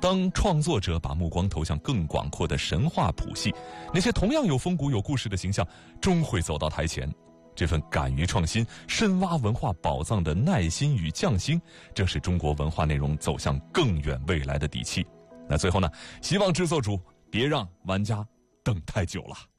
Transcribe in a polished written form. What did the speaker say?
当创作者把目光投向更广阔的神话谱系，那些同样有风骨有故事的形象终会走到台前。这份敢于创新、深挖文化宝藏的耐心与匠心，正是中国文化内容走向更远未来的底气。那最后呢，希望制作组别让玩家等太久了。